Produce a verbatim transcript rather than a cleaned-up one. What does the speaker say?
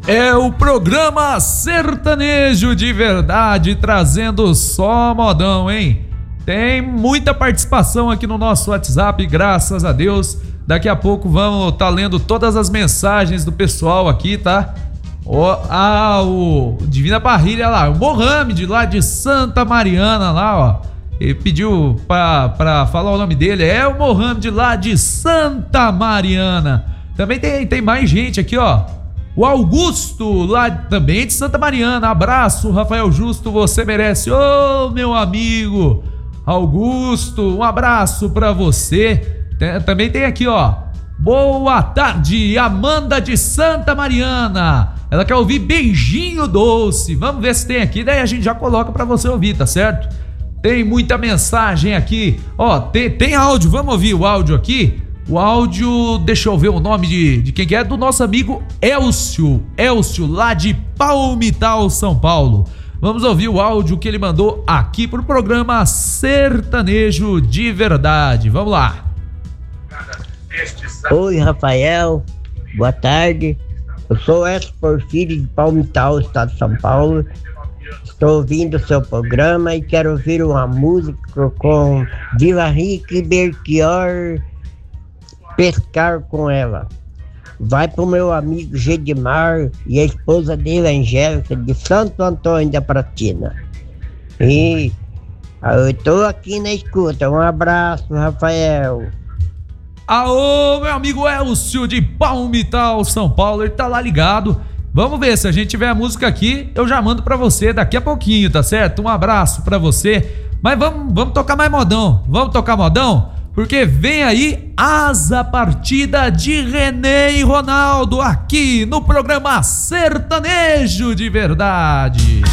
É o programa Sertanejo de Verdade, trazendo só modão, hein? Tem muita participação aqui no nosso WhatsApp, graças a Deus. Daqui a pouco vamos estar tá lendo todas as mensagens do pessoal aqui, tá? O, ah, o Divina Parrilha lá, o Mohamed lá de Santa Mariana lá, ó. Ele pediu pra, pra falar o nome dele, é o Mohamed lá de Santa Mariana. Também tem, tem mais gente aqui, ó. O Augusto lá também de Santa Mariana. Abraço, Rafael Justo, você merece. Ô, meu amigo Augusto, um abraço pra você. Tem, também tem aqui, ó. Boa tarde, Amanda de Santa Mariana. Ela quer ouvir Beijinho Doce. Vamos ver se tem aqui, daí a gente já coloca pra você ouvir, tá certo? Tem muita mensagem aqui. Ó, tem, tem áudio, vamos ouvir o áudio aqui? O áudio, deixa eu ver o nome de, de quem que é, do nosso amigo Elcio. Elcio, lá de Palmital, São Paulo. Vamos ouvir o áudio que ele mandou aqui pro programa Sertanejo de Verdade. Vamos lá. Oi, Rafael. Boa tarde. Eu sou Elcio Porfírio de Palmital, estado de São Paulo. Estou ouvindo o seu programa e quero ouvir uma música com Vila Rica e Belchior, Pescar com Ela. Vai pro meu amigo Gedimar e a esposa dele, Angélica, de Santo Antônio da Pratina. E eu tô aqui na escuta. Um abraço, Rafael. Aô, meu amigo Elcio de Palmital, São Paulo, ele tá lá ligado. Vamos ver, se a gente tiver a música aqui, eu já mando pra você daqui a pouquinho, tá certo? Um abraço pra você. Mas vamos, vamos tocar mais modão. Vamos tocar modão? Porque vem aí Asa Partida de René e Ronaldo aqui no programa Sertanejo de Verdade.